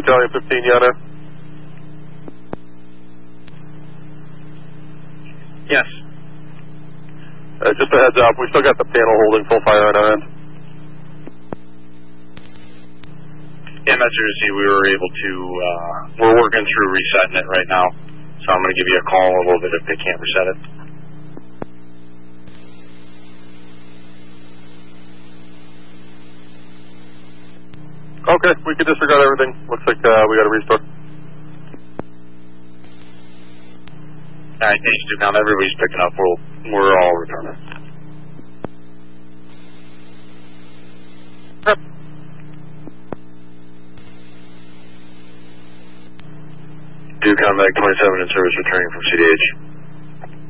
Battalion 15, Yana. Yes. Just a heads up, we still got the panel holding full fire on our end. Yeah, Metro-Z, we were able to, we're working through resetting it right now, so I'm going to give you a call in a little bit if they can't reset it. Okay, we can disregard everything. Looks like we got a restore. Alright, thanks, dude. Now that everybody's picking up, we're all returning. Yep. Duke Combat 27 in service returning from CDH.